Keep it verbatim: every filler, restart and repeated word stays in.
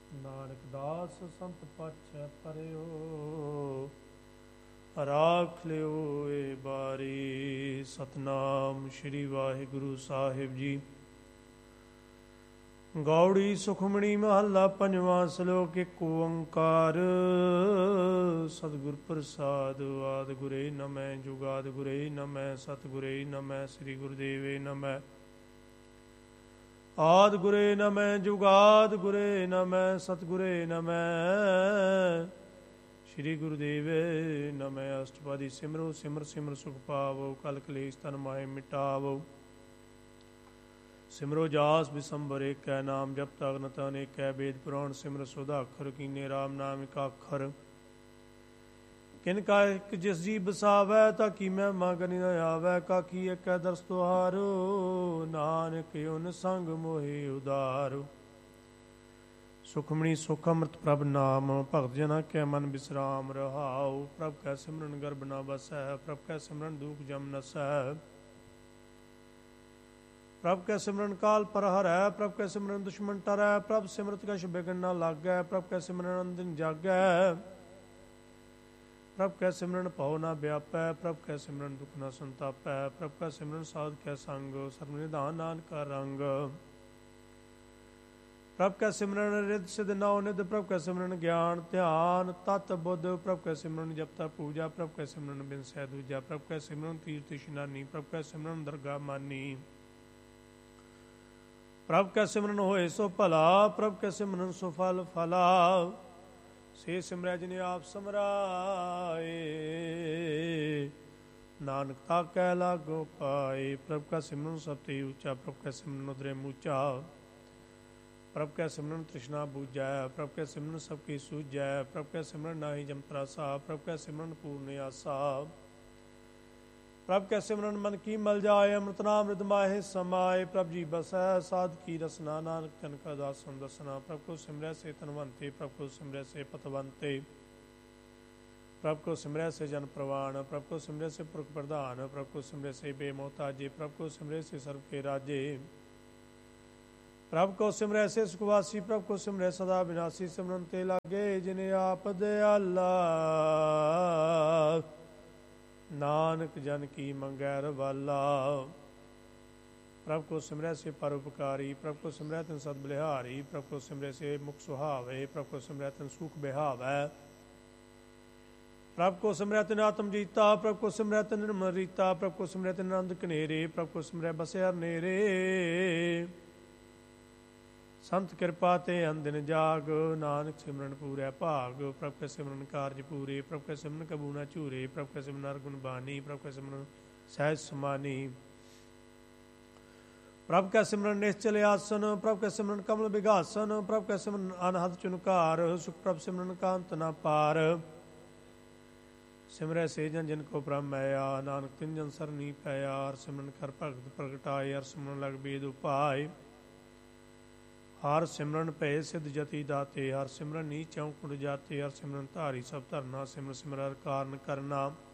ਨਾਨਕ ਦਾਸ ਸੰਤ ਪਾਛੈ ਪਰਿਓ, ਰਾਖ ਲਿਓ ਏ ਬਾਰੀ। ਸਤਨਾਮ ਸ਼੍ਰੀ ਵਾਹਿਗੁਰੂ ਸਾਹਿਬ ਜੀ। ਗੌੜੀ ਸੁਖਮਣੀ ਮਹੱਲਾ ਪੰਜਵਾਂ। ਸ਼ਲੋਕ ਏਕ ਓੰਕਾਰ। ਸਤਿਗੁਰ ਪ੍ਰਸਾਦਿ। ਆਦਿ ਗੁਰੇ ਨਮੈ ਜੁਗਾਦ ਗੁਰੇ ਨਮੈ, ਸਤਿਗੁਰੇ ਨਮੈ ਸ੍ਰੀ ਗੁਰੁਦੇਵੇ ਨਮੈ। ਆਦਿ ਗੁਰੇ ਨਮੈ ਜੁਗਾਦ ਗੁਰੇ ਨਮੈ, ਸਤਿਗੁਰੇ ਨਮੈ ਸ੍ਰੀ ਗੁਰੁਦੇਵੇ ਨਮੈ। ਅਸ਼ਟਪਦੀ ਸਿਮਰੋ ਸਿਮਰ ਸਿਮਰ ਸੁਖ ਪਾਵੋ, ਕਲ ਕਲੇਸ਼ ਤਨ ਮਾਹਿ ਮਿਟਾਵੋ। ਸਿਮਰੋ ਜਾਸ ਬਿਸੰਬਰ ਏਕੈ, ਨਾਮ ਜਪ ਤਗਨ ਤਨ ਏਕੈ। ਵੇਦ ਪੁਰਾਣ ਸਿਮਰ ਸੁਧਾ ਅਖਰ, ਕੀਨੇ ਰਾਮ ਨਾਮ ਇਕ ਅੱਖਰ। ਕਿਨ ਕਾ ਇਕ ਜਿਸ ਜੀ ਬਸਾਵੈ, ਤਾ ਕੀ ਮਹਿਮਾ ਗਨੀ ਨ ਆਵੈ। ਕਾਖੀ ਏਕੈ ਦਰਸ ਤੁਹਾਰੋ, ਨਾਨਕ ਉਨ ਸੰਗ ਮੋਹਿ ਉਦਾਰੋ। ਸੁਖਮਣੀ ਸੁਖ ਅੰਮ੍ਰਿਤ ਪ੍ਰਭ ਨਾਮ, ਭਗਤ ਜਨਾ ਕੈ ਮਨ ਬਿਸਰਾਮ ਰਹਾਉ। ਪ੍ਰਭ ਕੈ ਸਿਮਰਨ ਗਰਭ ਨ ਬਸੈ, ਪ੍ਰਭ ਕੈ ਸਿਮਰਨ ਦੂਖ ਜਮ ਨਸੈ। ਪ੍ਰਭ ਕੈ ਸਿਮਰਨ ਕਾਲ ਪਰ ਹਰੈ, ਪ੍ਰਭ ਕੈ ਸਿਮਰਨ ਦੁਸ਼ਮਨ ਟਰੈ। ਪ੍ਰਭ ਸਿਮਰਤ ਕਛ ਬਿਘਨ ਨ ਲਾਗੈ, ਪ੍ਰਭ ਕੈ ਸਿਮਰਨ ਅੰਦਿਨ ਜਾਗੈ। ਪ੍ਰਭ ਕੈ ਸਿਮਰਨ ਭਉ ਨ ਵਿਆਪੈ, ਪ੍ਰਭ ਕੈ ਸਿਮਰਨ ਦੁਖ ਨ ਸੰਤਾਪੈ। ਪ੍ਰਭ ਕੈ ਸਿਮਰਨ ਸਾਧ ਕੈ ਸੰਗ, ਸਰਬ ਨਿਧਾਨ ਨਾਨਕਾ ਰੰਗ। ਪ੍ਰਭ ਕੈ ਸਿਮਰਨ ਰਿੱਧ ਸਿਧ ਨਉ ਨਿਧ, ਪ੍ਰਭ ਕੈ ਸਿਮਰਨ ਗਿਆਨ ਧਿਆਨ ਤਤ ਬੁੱਧ। ਪ੍ਰਭ ਕੈ ਸਿਮਰਨ ਜਪਤਾ ਪੂਜਾ, ਪ੍ਰਭ ਕੈ ਸਿਮਰਨ ਬਿਨ ਸਹਿ ਦੂਜਾ। ਪ੍ਰਭ ਕੈ ਸਿਮਰਨ ਤੀਰਥ ਇਸ਼ਨਾਨੀ, ਪ੍ਰਭ ਕੈ ਸਿਮਰਨ ਦਰਗਾਹ ਮਾਨੀ। ਪ੍ਰਭ ਕੈ ਸਿਮਰਨ ਹੋਏ ਸੋ ਭਲਾ, ਪ੍ਰਭ ਕੈ ਸਿਮਰਨ ਸੋ ਫਲ ਫਲਾ। ਸੇ ਸਿਮਰੈ ਜਿਨੇ ਆਪ ਸਮਰਾਏ, ਨਾਨਕ ਤਾ ਕੈ ਲਾਗੋ ਪਾਏ। ਪ੍ਰਭ ਕੈ ਸਿਮਰਨ ਸਭ ਤੇ ਉੱਚਾ, ਪ੍ਰਭ ਕੈ ਸਿਮਰਨ ਉਦਰੇ ਮੂਚਾ। ਪ੍ਰਭ ਕੈ ਸਿਮਰਨ ਤ੍ਰਿਸ਼ਨਾ ਬੂਝੈ, ਪ੍ਰਭ ਕੈ ਸਿਮਰਨ ਸਭ ਕੀ ਸੂਝੈ। ਪ੍ਰਭ ਕੈ ਸਿਮਰਨ ਨਾਹੀ ਜਮ ਤਰਾਸਾ, ਪ੍ਰਭ ਕੈ ਸਿਮਰਨ ਪੂਰਨ ਆਸਾ। ਪ੍ਰਭ ਕੈ ਸਿਮਰਨ ਮਨ ਕੀ ਮਲ ਜਾਏ, ਅੰਮ੍ਰਿਤ ਨਾਮ ਰਿਦ ਮਾਹੇ ਸਮਾਏ। ਪ੍ਰਭ ਜੀ ਬਸੈ ਸਾਧ ਕੀ ਰਸਨਾ, ਨਾਨਕ ਤਨ ਕਾ ਦਾਸਨ ਦਸਨਾ। ਪ੍ਰਭ ਕੋ ਸਿਮਰੈ ਸੇ ਧਨਵੰਤੇ, ਪ੍ਰਭ ਕੋ ਸਿਮਰੈ ਸੇ ਪਤਵੰਤੇ। ਪ੍ਰਭ ਕੋ ਸਿਮਰੈ ਸੇ ਜਨ ਪ੍ਰਵਾਣ, ਪ੍ਰਭ ਕੋ ਸਿਮਰੈ ਸੇ ਪੁਰਖ ਪ੍ਰਧਾਨ। ਪ੍ਰਭ ਕੋ ਸਿਮਰੈ ਸੇ ਬੇਮੋਹਤਾਜੇ, ਪ੍ਰਭ ਕੋ ਸਿਮਰੈ ਸੇ ਸਰਬ ਕੇ ਰਾਜੇ। ਪ੍ਰਭ ਕੋ ਸਿਮਰੈ ਸੇ ਸੁਖਵਾਸੀ, ਪ੍ਰਭ ਕੋ ਸਿਮਰੈ ਸਦਾ ਵਿਨਾਸੀ। ਸਿਮਰਨ ਤੇ ਲਾਗੇ ਜਿਨੇ ਆਪ ਦਿਆਲਾ, ਨਾਨਕ ਜਨ ਕੀ ਮੰਗੈ ਰਵਾਲਾ। ਪ੍ਰਭ ਕੋ ਸਿਮਰੈ ਸੇ ਪਰਉਪਕਾਰੀ, ਪ੍ਰਭ ਕੋ ਸਿਮਰੈ ਤਿਨ ਸਦ ਬਲਿਹਾਰੀ। ਪ੍ਰਭ ਕੋ ਸਿਮਰੈ ਸੇ ਮੁਖ ਸੁਹਾਵੇ, ਪ੍ਰਭ ਕੋ ਸਿਮਰੈ ਤਿਨ ਸੁਖ ਬਿਹਾਵੈ। ਪ੍ਰਭ ਕੋ ਸਿਮਰੈ ਤਿਨ ਆਤਮ ਜੀਤਾ, ਪ੍ਰਭ ਕੋ ਸਿਮਰੈ ਤਿਨ ਨਿਰਮਲ ਰੀਤਾ। ਪ੍ਰਭ ਕੋ ਸਿਮਰੈ ਤਿਨ ਆਨੰਦ ਕਨੇਰੇ, ਪ੍ਰਭ ਕੋ ਸਿਮਰੈ ਬਸਿਆ ਨੇਰੇ। ਸੰਤ ਕਿਰਪਾ ਤੇ ਅੰਦਿਨ ਜਾਗ, ਨਾਨਕ ਸਿਮਰਨ ਪੂਰੈ ਭਾਗ। ਪ੍ਰਭ ਕੈ ਸਿਮਰਨ ਕਾਰਜ ਪੂਰੇ, ਪ੍ਰਭ ਕੈ ਸਿਮਰਨ ਕਬੂ ਨ ਝੂਰੇ। ਪ੍ਰਭ ਕੈ ਸਿਮਰਨ ਹਰਿ ਗੁਣ ਬਾਣੀ, ਪ੍ਰਭ ਕੈ ਸਿਮਰਨ ਸਹਿਜ ਸਮਾਨੀ। ਪ੍ਰਭ ਕੈ ਸਿਮਰਨ ਨਿਸ਼ਚਲ ਆਸਨ, ਪ੍ਰਭ ਕੈ ਸਿਮਰਨ ਕਮਲ ਬਿਘਾਸਨ। ਪ੍ਰਭ ਕੈ ਸਿਮਰਨ ਅਨਹਦ ਚੁਨਕਾਰ, ਸੁਖ ਪ੍ਰਭ ਸਿਮਰਨ ਕਾਂਤ ਨ ਪਾਰ। ਸਿਮਰੈ ਸੇ ਜਨ ਜਿਨ ਕੋ ਬ੍ਰਹਮ ਮੈਇਆ, ਨਾਨਕ ਤਿਨ ਜਨ ਸਰਨੀ ਪੈਇਆ। ਹਰਿ ਸਿਮਰਨ ਕਰ ਭਗਤ ਪ੍ਰਗਟਾਏ, ਹਰਿ ਸਿਮਰਨ ਲਗ ਬੇਦ ਉਪਾਏ। ਹਰਿ ਸਿਮਰਨ ਭਏ ਸਿਧ ਜਤੀ ਦਾਤੇ, ਹਰਿ ਸਿਮਰਨ ਨੀਚ ਚਉ ਕੁੜ ਜਾਤੇ। ਹਰਿ ਸਿਮਰਨ ਧਾਰੀ ਸਭ ਧਰਨਾ, ਸਿਮਰ ਸਿਮਰ ਹਰਿ ਕਾਰਨ ਕਰਨਾ।